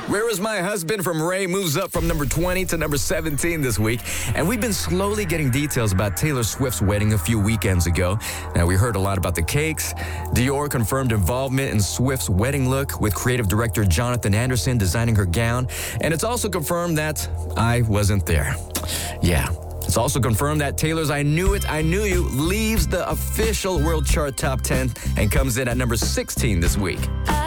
Where Is My Husband from Ray moves up from number 20 to number 17 this week. And we've been slowly getting details about Taylor Swift's wedding a few weekends ago. Now, we heard a lot about the cakes. Dior confirmed involvement in Swift's wedding look with creative director Jonathan Anderson designing her gown. And it's also confirmed that I wasn't there. Yeah. It's also confirmed that Taylor's I Knew It, I Knew You leaves the official world chart top 10 and comes in at number 16 this week.